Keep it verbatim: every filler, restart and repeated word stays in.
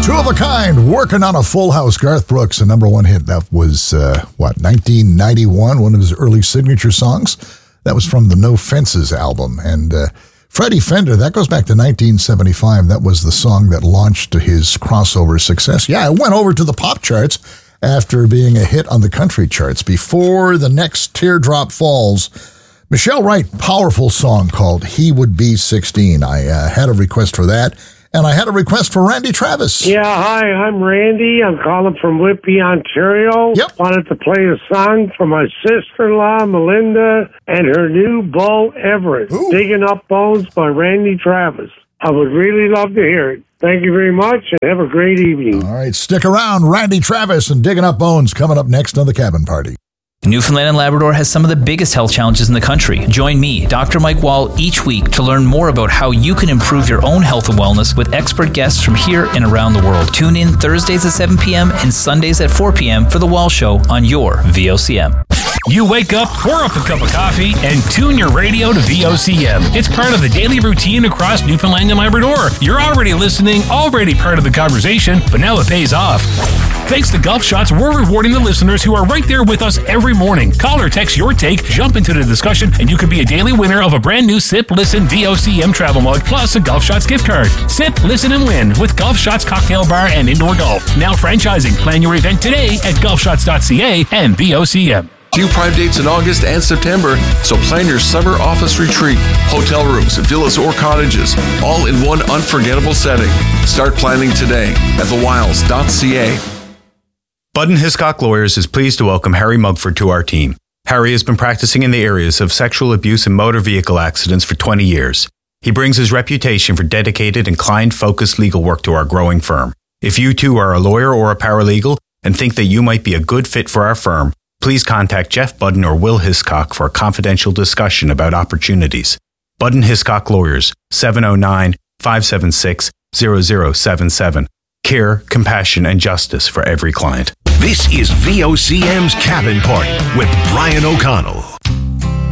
Two of a Kind, Working on a Full House. Garth Brooks, a number one hit. That was, uh, what, nineteen ninety-one, one of his early signature songs. That was from the No Fences album. And uh, Freddie Fender, that goes back to nineteen seventy-five. That was the song that launched his crossover success. Yeah, it went over to the pop charts after being a hit on the country charts. Before the Next Teardrop Falls, Michelle Wright, powerful song called He Would Be sixteen. I uh, had a request for that. And I had a request for Randy Travis. Yeah, hi, I'm Randy. I'm calling from Whitby, Ontario. Yep. Wanted to play a song for my sister-in-law, Melinda, and her new beau, Everett. Ooh. Digging Up Bones by Randy Travis. I would really love to hear it. Thank you very much, and have a great evening. All right, stick around. Randy Travis and Digging Up Bones coming up next on The Cabin Party. Newfoundland and Labrador has some of the biggest health challenges in the country. Join me, Doctor Mike Wall, each week to learn more about how you can improve your own health and wellness with expert guests from here and around the world. Tune in Thursdays at seven p.m. and Sundays at four p.m. for The Wall Show on your V O C M. You wake up, pour up a cup of coffee, and tune your radio to V O C M. It's part of the daily routine across Newfoundland and Labrador. You're already listening, already part of the conversation, but now it pays off. Thanks to Gulf Shots, we're rewarding the listeners who are right there with us every morning. Call or text your take, jump into the discussion, and you could be a daily winner of a brand new Sip, Listen, V O C M travel mug, plus a Gulf Shots gift card. Sip, listen, and win with Gulf Shots Cocktail Bar and Indoor Golf. Now franchising. Plan your event today at gulf shots dot c a and V O C M. Few prime dates in August and September, so plan your summer office retreat. Hotel rooms, villas, or cottages, all in one unforgettable setting. Start planning today at the wiles dot c a. Budden Hiscock Lawyers is pleased to welcome Harry Mugford to our team. Harry has been practicing in the areas of sexual abuse and motor vehicle accidents for twenty years. He brings his reputation for dedicated and client-focused legal work to our growing firm. If you too are a lawyer or a paralegal and think that you might be a good fit for our firm, please contact Jeff Budden or Will Hiscock for a confidential discussion about opportunities. Budden Hiscock Lawyers, seven oh nine, five seven six, zero zero seven seven. Care, compassion, and justice for every client. This is V O C M's Cabin Party with Brian O'Connell.